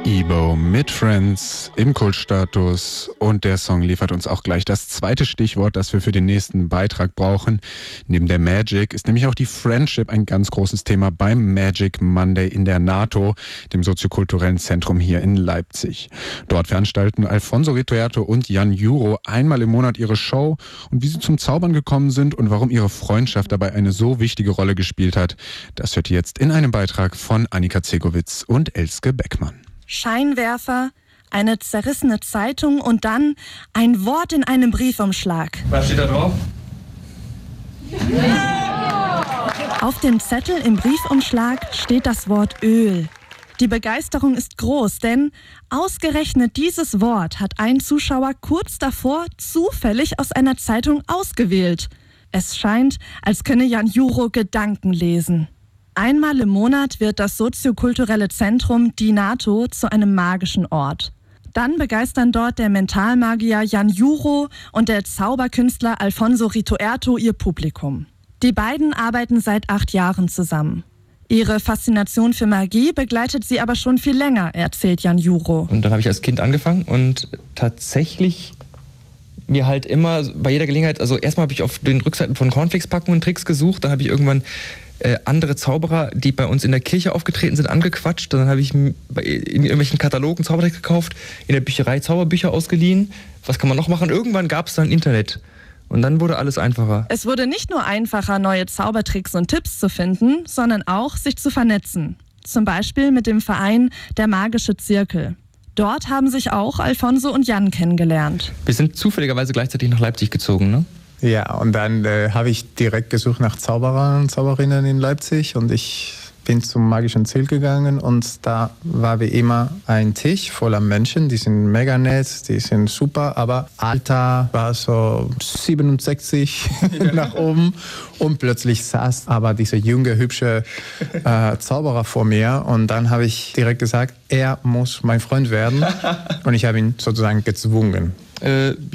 Ebo mit Friends im Kultstatus, und der Song liefert uns auch gleich das zweite Stichwort, das wir für den nächsten Beitrag brauchen. Neben der Magic ist nämlich auch die Friendship ein ganz großes Thema beim Magic Monday in der NATO, dem soziokulturellen Zentrum hier in Leipzig. Dort veranstalten Alfonso Ritoerto und Jan Juro einmal im Monat ihre Show, und wie sie zum Zaubern gekommen sind und warum ihre Freundschaft dabei eine so wichtige Rolle gespielt hat, das hört ihr jetzt in einem Beitrag von Annika Zegowitz und Elske Beckmann. Scheinwerfer, eine zerrissene Zeitung und dann ein Wort in einem Briefumschlag. Was steht da drauf? Auf dem Zettel im Briefumschlag steht das Wort Öl. Die Begeisterung ist groß, denn ausgerechnet dieses Wort hat ein Zuschauer kurz davor zufällig aus einer Zeitung ausgewählt. Es scheint, als könne Jan Juro Gedanken lesen. Einmal im Monat wird das soziokulturelle Zentrum, die NATO, zu einem magischen Ort. Dann begeistern dort der Mentalmagier Jan Juro und der Zauberkünstler Alfonso Ritoerto ihr Publikum. Die beiden arbeiten seit 8 Jahren zusammen. Ihre Faszination für Magie begleitet sie aber schon viel länger, erzählt Jan Juro. Und dann habe ich als Kind angefangen und tatsächlich mir halt immer bei jeder Gelegenheit, also erstmal habe ich auf den Rückseiten von Cornflakes-Packungen Tricks gesucht, dann habe ich irgendwann andere Zauberer, die bei uns in der Kirche aufgetreten sind, angequatscht. Dann habe ich in irgendwelchen Katalogen Zaubertricks gekauft, in der Bücherei Zauberbücher ausgeliehen. Was kann man noch machen? Irgendwann gab es dann Internet. Und dann wurde alles einfacher. Es wurde nicht nur einfacher, neue Zaubertricks und Tipps zu finden, sondern auch, sich zu vernetzen. Zum Beispiel mit dem Verein Der Magische Zirkel. Dort haben sich auch Alfonso und Jan kennengelernt. Wir sind zufälligerweise gleichzeitig nach Leipzig gezogen, ne? Ja, und dann habe ich direkt gesucht nach Zauberern und Zauberinnen in Leipzig, und ich bin zum Magischen Zirkel gegangen, und da war wie immer ein Tisch voller Menschen, die sind mega nett, die sind super, aber Alter war so 67 nach oben, und plötzlich saß aber dieser junge, hübsche Zauberer vor mir, und dann habe ich direkt gesagt, er muss mein Freund werden, und ich habe ihn sozusagen gezwungen.